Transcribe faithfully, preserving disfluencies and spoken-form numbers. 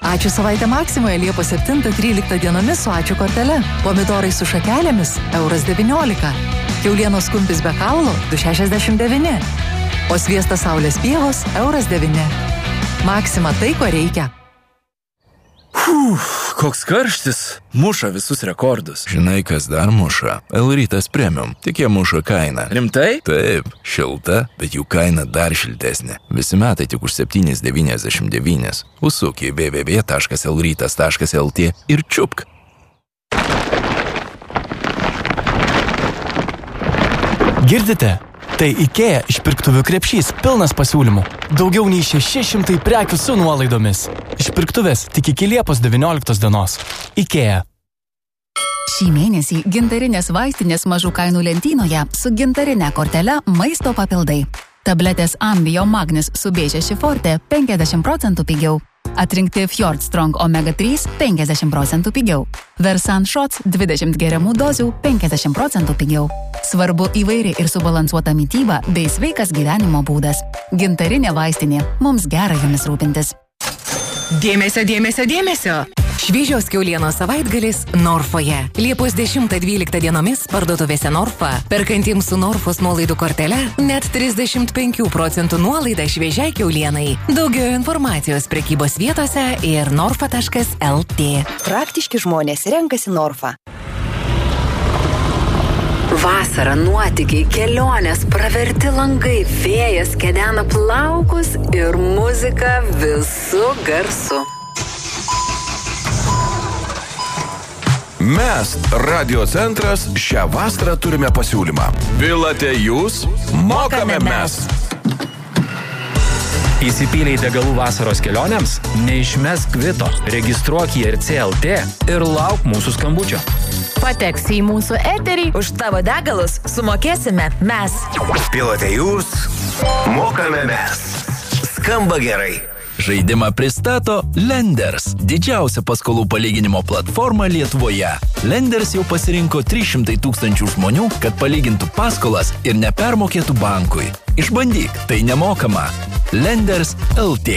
Ačiū savaitę Maksimoje Liepos septintą tryliktą dienomis su ačiū kortele. Pomidorai su šakelėmis euras devyniolika. Kiaulienos kumpis be kaulo du šešiasdešimt devyni. O sviestas saulės pievos euras devyni. Maksima tai, ko reikia. Uf, koks karštis. Muša visus rekordus. Žinai, kas dar muša? L-Rytas Premium. Tik jie muša kainą. Rimtai? Taip, šilta, bet jų kaina dar šiltesnė. Visi metai tik už septyni devyniasdešimt devyni. Užsuk į w w w taškas l rytas taškas l t ir čiupk. Girdite? Tai IKEA išpirktuvių krepšys pilnas pasiūlymų. Daugiau nei šeši šimtai prekių su nuolaidomis. Išpirktuvės tik iki Liepos devynioliktos dienos. IKEA. Šį mėnesį gintarinės vaistinės mažų kainų lentynoje su gintarine kortele maisto papildai. Tabletės Ambio Magnis su B šeši Forte penkiasdešimt procentų pigiau. Atrinkti Fjord Strong Omega trys penkiasdešimt procentų pigiau. Versan Shots dvidešimt geriamų dozių penkiasdešimt procentų pigiau. Svarbu įvairi ir subalansuota mityba bei sveikas gyvenimo būdas. Gintarinė vaistinė. Mums gera jomis rūpintis. Dėmesio, dėmesio, dėmesio! Šviežios kiaulienos savaitgalis Norfoje. Liepos dešimtą dvyliktą dienomis parduotuvėse Norfa, perkantiems su Norfos nuolaidų kortele, net trisdešimt penkių procentų nuolaida šviežiai kiaulienai. Daugiau informacijos prekybos vietose ir norfa taškas l t. Praktiški žmonės renkasi Norfa. Vasara, nuotykiai, kelionės, praverti langai, vėjas kedena plaukus ir muzika visu garsu. Mes, Radio Centras, šią vasarą turime pasiūlymą. Bilate jūs, mokame mes. Įsipyliai degalų vasaros kelionėms? Neišmesk kvito. Registruok į R C L T ir lauk mūsų skambučio. Pateksi į mūsų eterį. Už tavo degalus sumokėsime mes. Pilate jūs, mokame mes. Skamba gerai. Žaidimą pristato Lenders, didžiausia paskolų palyginimo platforma Lietuvoje. Lenders jau pasirinko trys šimtai tūkstančių žmonių, kad palygintų paskolas ir nepermokėtų bankui. Išbandyk, tai nemokama. Lenders L T.